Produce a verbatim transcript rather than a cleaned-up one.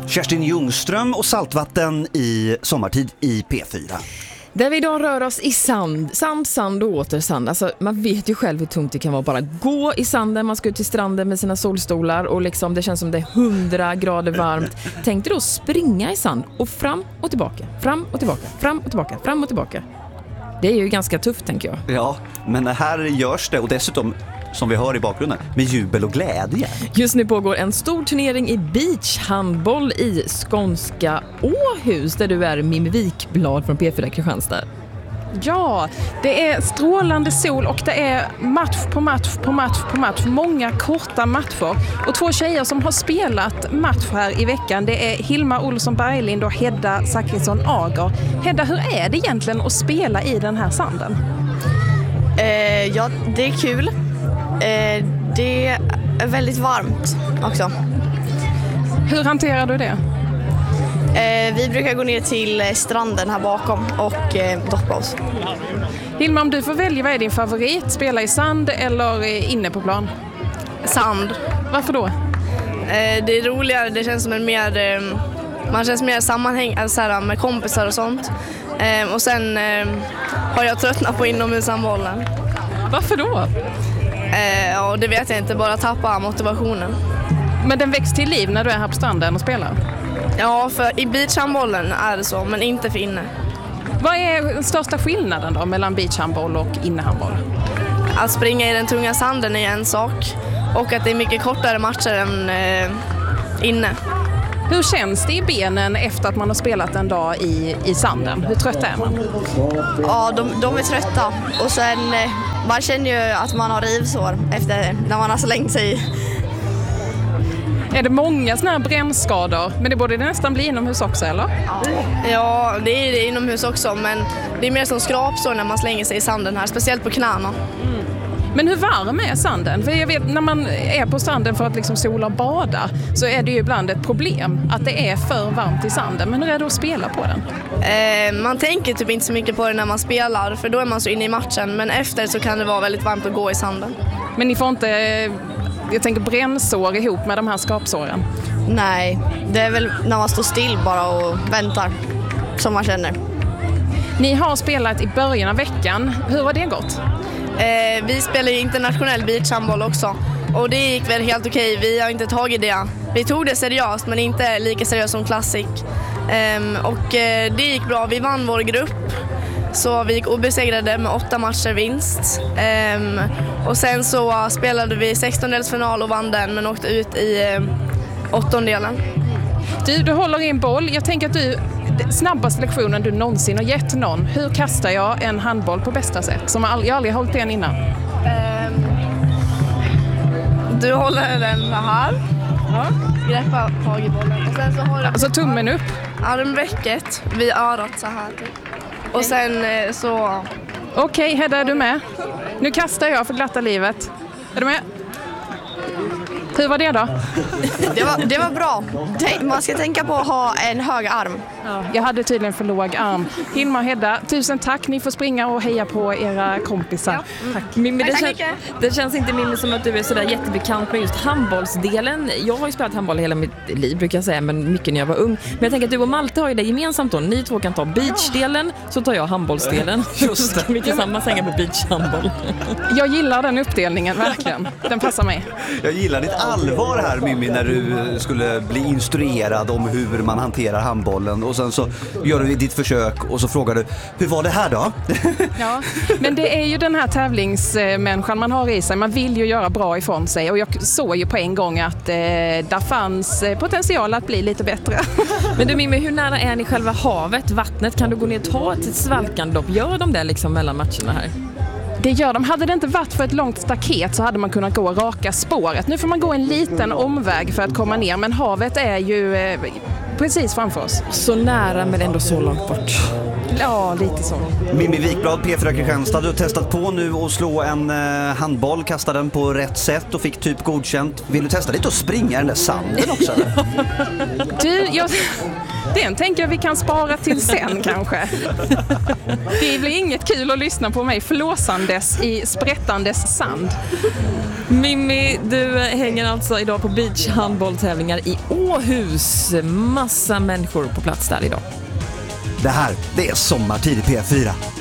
Kerstin Ljungström och saltvatten i sommartid i P fyra. Där vi idag rör oss i sand, sand, sand och åter sand. Alltså, man vet ju själv hur tungt det kan vara bara gå i sanden. Man ska ut till stranden med sina solstolar och liksom, det känns som det är hundra grader varmt. Tänk dig då springa i sand och fram och tillbaka, fram och tillbaka, fram och tillbaka, fram och tillbaka. Det är ju ganska tufft, tänker jag. Ja, men här görs det och dessutom, som vi hör i bakgrunden, med jubel och glädje. Just nu pågår en stor turnering i beachhandboll i skånska Åhus, där du är Mimmi Wikblad från P fyra Kristianstad. Ja, det är strålande sol och det är match på match på match på match. Många korta matcher. Och två tjejer som har spelat match här i veckan, det är Hilma Olsson Berglind och Hedda Zachrisson Ager. Hedda, hur är det egentligen att spela i den här sanden? Eh, ja, det är kul. Eh, det är väldigt varmt också. Hur hanterar du det? Eh, vi brukar gå ner till stranden här bakom och eh, doppa oss. Hilma, om du får välja, vad är din favorit? Spela i sand eller inne på plan? Sand. Varför då? Eh, det är roligare, det känns som en mer... Eh, man känns mer sammanhäng alltså här, med kompisar och sånt. Eh, och sen eh, har jag tröttnat på inomhushandbollen. Varför då? Eh, ja, det vet jag inte, bara tappa motivationen. Men den väcks till liv när du är här på stranden och spelar? Ja, för i beachhandbollen är det så, men inte för inne. Vad är den största skillnaden då mellan beachhandboll och innehandboll? Att springa i den tunga sanden är en sak och att det är mycket kortare matcher än eh, inne. Hur känns det i benen efter att man har spelat en dag i, i sanden? Hur trött är man? Ja, de, de är trötta och sen eh, man känner ju att man har rivsår efter när man har slängt sig i. Är det många såna här brännskador? Men det borde det nästan bli inomhus också, eller? Ja, det är det inomhus också, men det är mer som skrapsår när man slänger sig i sanden här, speciellt på knäna. Mm. Men hur varm är sanden? För jag vet, när man är på stranden för att liksom sola och bada så är det ju ibland ett problem att det är för varmt i sanden. Men hur är det att spela på den? Eh, man tänker typ inte så mycket på det när man spelar, för då är man så inne i matchen. Men efter så kan det vara väldigt varmt att gå i sanden. Men ni får inte... Jag tänker brännsår ihop med de här skapsåren. Nej, det är väl när man står still bara och väntar som man känner. Ni har spelat i början av veckan. Hur har det gått? Eh, vi spelar ju internationell beachhandboll också. Och det gick väl helt okej. Vi har inte tagit det. Vi tog det seriöst men inte lika seriöst som Classic. Eh, och eh, det gick bra. Vi vann vår grupp. Så vi gick obesegrade med åtta matcher vinst. Um, och sen så spelade vi sextondelsfinal och vann den men åkte ut i um, åttondelen. Du, du håller i en boll. Jag tänker att du, snabbaste lektionen du någonsin har gett någon. Hur kastar jag en handboll på bästa sätt? Som jag aldrig, jag aldrig har hållit den innan. Um, du håller den här. Ja. Greppa tag i bollen. Och sen så har du alltså tummen upp? Armvecket vid örat så här typ. Och sen så... Okej, okay, Hedda, är du med? Nu kastar jag för glatta livet. Är du med? Hur var det då? Det var, det var bra. Man ska tänka på att ha en hög arm. Ja, jag hade tydligen för låg arm. Hilma och Hedda, tusen tack. Ni får springa och heja på era kompisar. Ja. Tack. Mimmi, det, tack, kän, det känns inte Mimmi som att du är sådär jättebekant med just handbollsdelen. Jag har ju spelat handboll hela mitt liv brukar jag säga, men mycket när jag var ung. Men jag tänker att du och Malte har ju det gemensamt då. Ni två kan ta beachdelen, så tar jag handbollsdelen. Just det. Så kan vi tillsammans hänga på beachhandboll. Jag gillar den uppdelningen, verkligen. Den passar mig. Jag gillar ditt allvar här, Mimmi, när du skulle bli instruerad om hur man hanterar handbollen och sen så gör du ditt försök och så frågar du, hur var det här då? Ja, men det är ju den här tävlingsmänniskan man har i sig. Man vill ju göra bra ifrån sig och jag såg ju på en gång att eh, där fanns potential att bli lite bättre. Men du Mimmi, hur nära är ni själva havet, vattnet? Kan du gå ner och ta ett svalkandopp? Gör de det liksom mellan matcherna här? Det gör de. Hade det inte varit för ett långt staket så hade man kunnat gå raka spåret. Nu får man gå en liten omväg för att komma ner, men havet är ju eh, precis framför oss. Så nära men ändå så långt bort. Ja, lite så. Mimmi Wikblad, P fyra Kristianstad, du har testat på nu att slå en eh, handboll, kasta den på rätt sätt och fick typ godkänt. Vill du testa lite och springa i den där sanden också? Du, jag, den tänker jag vi kan spara till sen kanske. Det blir inget kul att lyssna på mig flåsandes i sprättandes sand. Mimmi, du hänger alltså idag på beachhandbolltävlingar i Åhus. Massa människor på plats där idag. Det här, det är sommartid i P fyra.